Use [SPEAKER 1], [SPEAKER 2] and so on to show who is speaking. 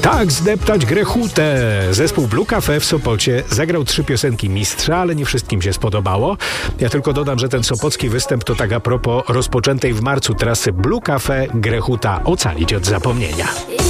[SPEAKER 1] Tak zdeptać grechutę. Zespół Blue Cafe w Sopocie zagrał 3 piosenki mistrza, ale nie wszystkim się spodobało. Ja tylko dodam, że ten sopocki występ to tak a propos rozpoczętej w marcu trasy Blue Cafe Grechuta ocalić od zapomnienia.